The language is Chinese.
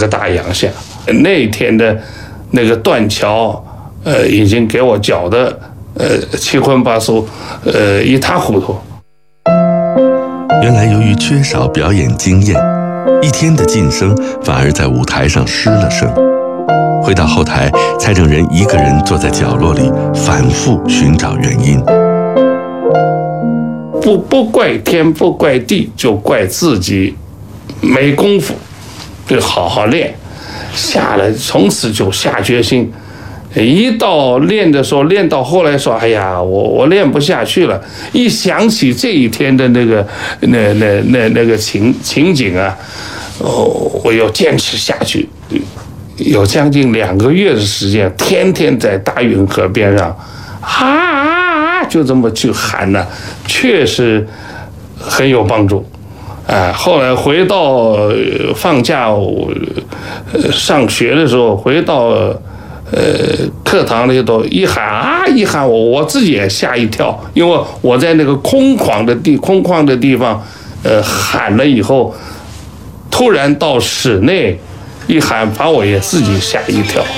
个大洋下。那天的那个断桥，已经给我搅得七荤八素，一塌糊涂。 原来由于缺少表演经验，一天的晋升反而在舞台上失了声。回到后台，蔡正仁一个人坐在角落里，反复寻找原因。 不怪天，不怪地，就怪自己没功夫，就好好练。从此就下决心。一到练的时候，练到后来说，哎呀，我练不下去了。一想起这一天的那个情景啊，我要坚持下去。有将近2个月的时间，天天在大运河边上，就这么去喊呢，确实很有帮助。后来回到放假，上学的时候，回到课堂里头一喊我自己也吓一跳，因为我在那个空旷的地方，喊了以后，突然到室内一喊，把我也自己吓一跳。